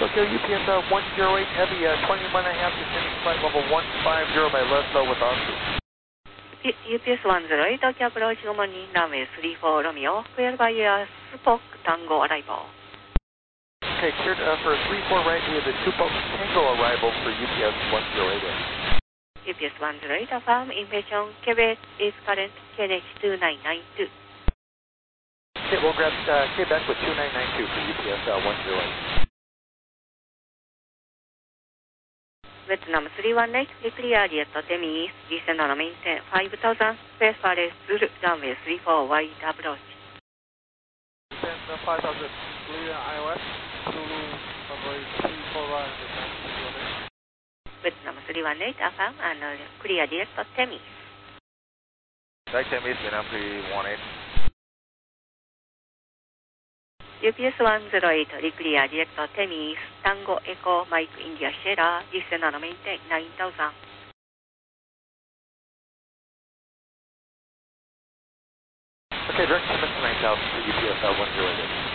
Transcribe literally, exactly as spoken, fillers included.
Tokyo U P S uh, one zero eight Heavy, uh, twenty-one and a half, descending flight level one five zero by Lesbo with Oscar. U P S one zero eight, Tokyo approach, good morning, runway three four Romeo, cleared by uh, Spock Tango arrival. Okay, cleared uh, for three four right via the Spock Tango arrival for U P S one zero eight. U P S one zero eight, affirm, information, Quebec is current, K N H two nine nine two. Okay, we'll grab uh, Quebec with two nine nine two for U P S uh, one zero eight. Vietnam three one eight, declare at Temis, descend on maintain five thousand, space for Zulu, runway three four wide approach. Descend uh, five thousand, Lira I O S, Zulu, runway three four right, Vietnam three one eight, affirm, and uh, clear direct Temis. Direct Temis, Vietnam three one eight. U P S one zero eight, declare direct Temis, Tango Echo, Mike India Sierra, descend on maintain nine thousand. Okay, direct Temis nine thousand for U P S one zero eight.